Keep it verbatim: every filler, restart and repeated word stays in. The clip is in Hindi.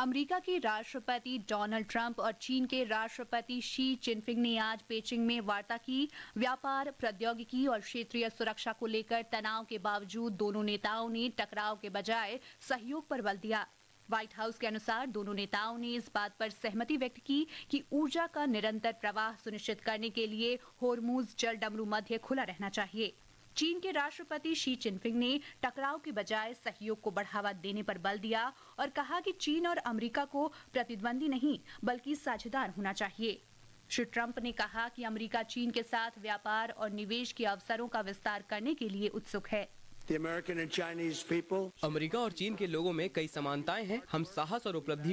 अमेरिका के राष्ट्रपति डोनाल्ड ट्रंप और चीन के राष्ट्रपति शी जिनपिंग ने आज पेचिंग में वार्ता की। व्यापार, प्रौद्योगिकी और क्षेत्रीय सुरक्षा को लेकर तनाव के बावजूद दोनों नेताओं ने टकराव के बजाय सहयोग पर बल दिया। व्हाइट हाउस के अनुसार दोनों नेताओं ने इस बात पर सहमति व्यक्त की कि ऊर्जा का निरंतर प्रवाह सुनिश्चित करने के लिए होर्मुज जल डमरू मध्य खुला रहना चाहिए। चीन के राष्ट्रपति शी जिनपिंग ने टकराव के बजाय सहयोग को बढ़ावा देने पर बल दिया और कहा कि चीन और अमेरिका को प्रतिद्वंदी नहीं बल्कि साझेदार होना चाहिए। श्री ट्रंप ने कहा कि अमेरिका चीन के साथ व्यापार और निवेश के अवसरों का विस्तार करने के लिए उत्सुक है। अमेरिका और चीन के लोगों में कई समानताएं हैं। हम साहस और उपलब्धि